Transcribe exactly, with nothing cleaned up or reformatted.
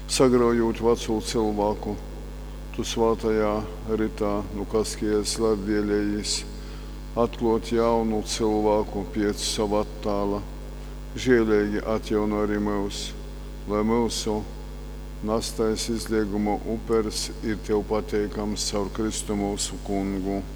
sagraujot veco cilvēku, tu svētajā ritā, nu kas kies lardieļējis, atklot jaunu cilvēku pēc sava attēla, žēlīgi atjauno arī mūs, lai mūsu nastais izlieguma upers ir tev pateikams caur Kristu mūsu kungu.